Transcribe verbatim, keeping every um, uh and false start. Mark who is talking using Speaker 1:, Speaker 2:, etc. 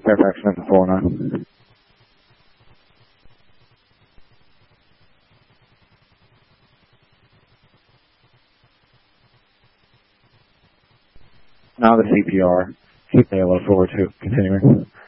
Speaker 1: Fairfax Memphis four nine. Now the C P R. Keep A L O forward two. Continuing.